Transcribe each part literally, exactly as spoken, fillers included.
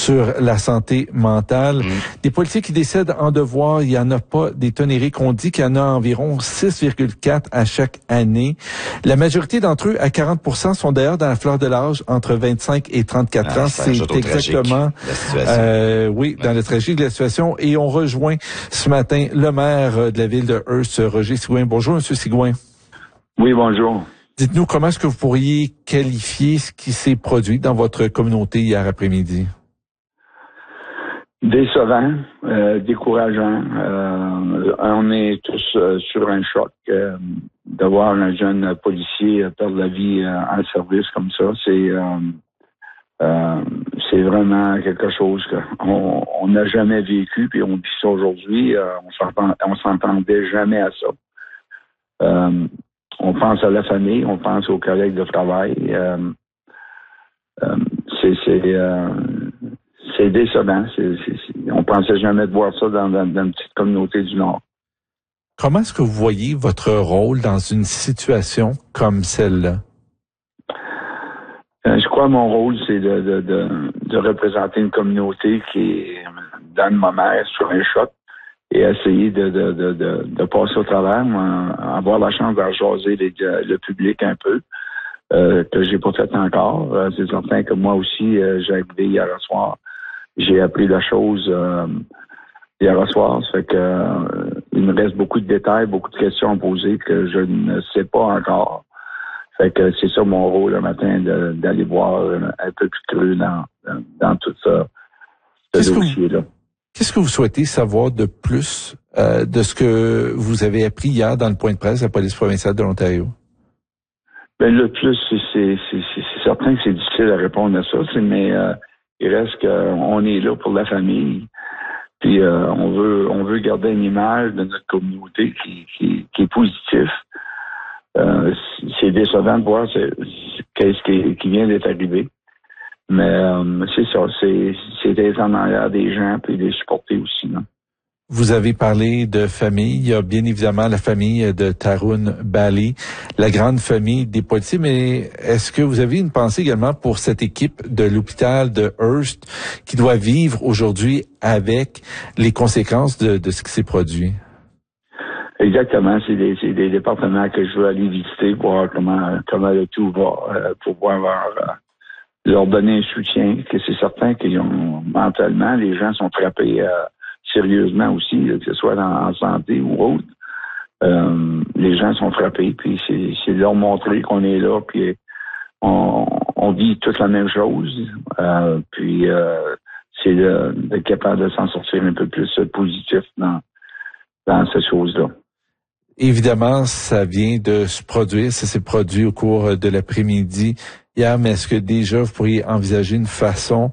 sur la santé mentale. Mmh. Des policiers qui décèdent en devoir, il y en a pas des tonnes. On dit qu'il y en a environ six virgule quatre à chaque année. La majorité d'entre eux, à quarante pour cent, sont d'ailleurs dans la fleur de l'âge, entre vingt-cinq et trente-quatre ah, ans. C'est, c'est exactement, euh, oui, ouais. dans le tragique de la situation. Et on rejoint ce matin le maire de la ville de Hearst, Roger Sigouin. Bonjour, Monsieur Sigouin. Oui, bonjour. Dites-nous, comment est-ce que vous pourriez qualifier ce qui s'est produit dans votre communauté hier après-midi? Décevant, euh, décourageant. Euh, on est tous euh, sur un choc. Euh, de voir un jeune policier perdre la vie euh, en service comme ça, c'est euh, euh, c'est vraiment quelque chose qu'on n'a jamais vécu, puis on vit ça aujourd'hui. Euh, on s'entend, on s'entendait jamais à ça. Euh, on pense à la famille, on pense aux collègues de travail. Euh, euh, c'est c'est euh, c'est décevant. C'est, c'est, c'est, on pensait jamais de voir ça dans, dans, dans une petite communauté du Nord. Comment est-ce que vous voyez votre rôle dans une situation comme celle-là? Euh, je crois que mon rôle, c'est de, de, de, de représenter une communauté qui est dans le moment sur un choc et essayer de, de, de, de, de passer au travers, euh, avoir la chance d'en jaser les, le public un peu, euh, que j'ai pas fait encore. Euh, c'est certain que moi aussi, euh, j'ai arrivé hier soir. J'ai appris la chose euh, hier soir. Ça fait que euh, il me reste beaucoup de détails, beaucoup de questions à poser que je ne sais pas encore. Fait que c'est ça mon rôle le matin, de, d'aller voir un peu plus creux dans, dans, dans tout ça, ce qu'est-ce dossier-là. Que vous, qu'est-ce que vous souhaitez savoir de plus euh, de ce que vous avez appris hier dans le point de presse de la police provinciale de l'Ontario? Ben le plus, c'est, c'est, c'est, c'est certain que c'est difficile à répondre à ça, c'est, mais euh, il reste qu'on est là pour la famille. Puis euh, on veut on veut garder une image de notre communauté qui, qui, qui est positive. Euh, c'est décevant de voir c'est, c'est, qu'est-ce qui, qui vient d'être arrivé. Mais euh, c'est ça, c'est, c'est d'être en arrière des gens puis de les supporter aussi. Là. Vous avez parlé de famille. Il y a bien évidemment la famille de Tarun Bali, la grande famille des policiers, mais est-ce que vous avez une pensée également pour cette équipe de l'hôpital de Hearst qui doit vivre aujourd'hui avec les conséquences de, de ce qui s'est produit? Exactement. C'est des, c'est des départements que je veux aller visiter pour voir comment, comment le tout va, euh, pour pouvoir leur, euh, leur donner un soutien, que c'est certain qu'ils ont mentalement, les gens sont frappés euh, sérieusement aussi, que ce soit dans, en santé ou autre. Euh, les gens sont frappés, puis c'est, c'est de leur montrer qu'on est là, puis on, on vit toute la même chose. Euh, puis euh, c'est de, d'être capable de s'en sortir un peu plus positif dans, dans ces choses-là. Évidemment, ça vient de se produire, ça s'est produit au cours de l'après-midi hier, mais est-ce que déjà vous pourriez envisager une façon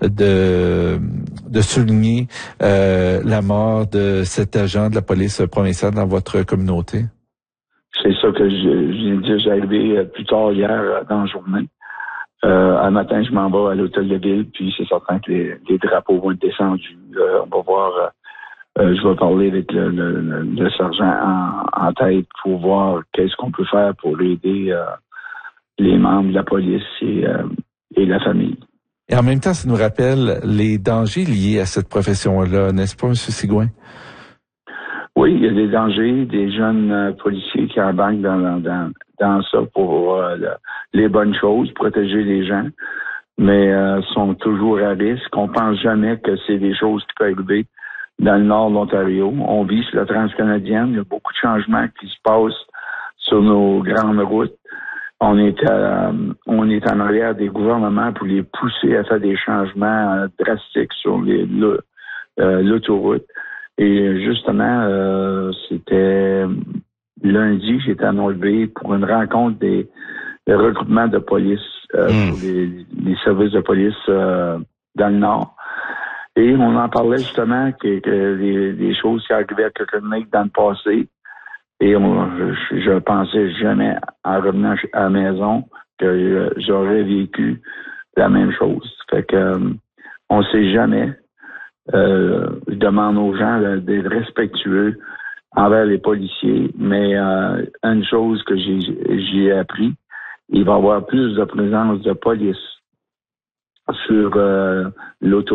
de de souligner euh, la mort de cet agent de la police provinciale dans votre communauté? C'est ça que je, je viens de dire, j'ai arrivé plus tard hier dans la journée. Euh, un matin, je m'en vais à l'hôtel de ville, puis c'est certain que les, les drapeaux vont être descendus. Euh, on va voir... Euh, Euh, je vais parler avec le, le, le, le sergent en, en tête pour voir qu'est-ce qu'on peut faire pour aider euh, les membres de la police et, euh, et la famille. Et en même temps, ça nous rappelle les dangers liés à cette profession-là, n'est-ce pas, M. Sigouin? Oui, il y a des dangers, des jeunes euh, policiers qui embarquent dans, dans, dans ça pour euh, le, les bonnes choses, protéger les gens, mais euh, sont toujours à risque. On pense jamais que c'est des choses qui peuvent arriver dans le nord de l'Ontario. On vit sur la transcanadienne. Il y a beaucoup de changements qui se passent sur nos grandes routes. On est à, on est en arrière des gouvernements pour les pousser à faire des changements drastiques sur les, le, euh, l'autoroute. Et justement, euh, c'était lundi, j'étais à North-Bay pour une rencontre des, des regroupements de police euh, mmh. pour les, les services de police euh, dans le nord. Et on en parlait justement que, que des, des choses qui arrivaient à quelques mecs dans le passé. Et on, je, je pensais jamais, en revenant à la maison, que j'aurais vécu la même chose. Fait que on sait jamais. Euh, je demande aux gens d'être respectueux envers les policiers, mais euh, une chose que j'ai, j'ai appris, il va y avoir plus de présence de police sur euh, l'auto.